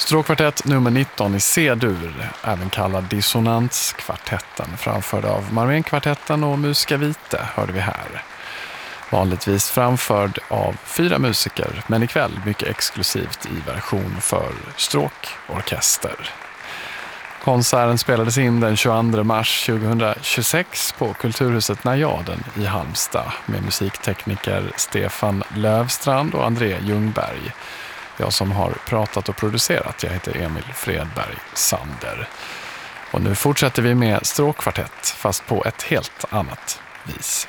Stråkkvartett nummer 19 i C-dur, även kallad Dissonanskvartetten, framförd av Marvenkvartetten och Musica Vitae, hörde vi här. Vanligtvis framförd av 4 musiker, men ikväll mycket exklusivt i version för stråkorkester. Konserten spelades in den 22 mars 2026 på Kulturhuset Najaden i Halmstad med musiktekniker Stefan Lövstrand och André Ljungberg. Jag som har pratat och producerat, jag heter Emil Fredberg Sander. Och nu fortsätter vi med stråkkvartett, fast på ett helt annat vis.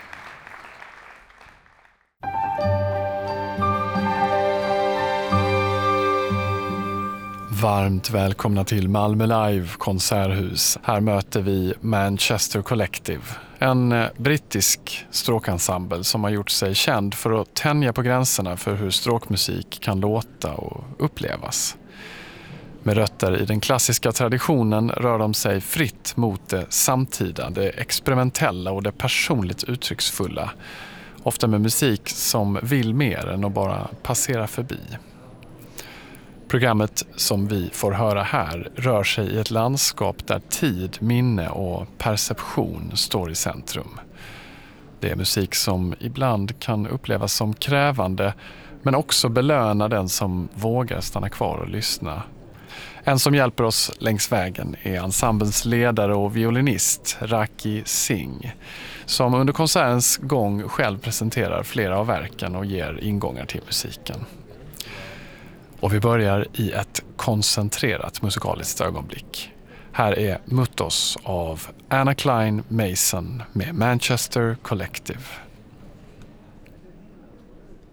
Varmt välkomna till Malmö Live konserthus. Här möter vi Manchester Collective, en brittisk stråkensemble som har gjort sig känd för att tänja på gränserna för hur stråkmusik kan låta och upplevas. Med rötter i den klassiska traditionen rör de sig fritt mot det samtida, det experimentella och det personligt uttrycksfulla. Ofta med musik som vill mer än att bara passera förbi. Programmet som vi får höra här rör sig i ett landskap där tid, minne och perception står i centrum. Det är musik som ibland kan upplevas som krävande, men också belöna den som vågar stanna kvar och lyssna. En som hjälper oss längs vägen är ensemblens ledare och violinist Raki Singh, som under konsertens gång själv presenterar flera av verken och ger ingångar till musiken. Och vi börjar i ett koncentrerat musikaliskt ögonblick. Här är Mutos av Anna Klein Mason med Manchester Collective.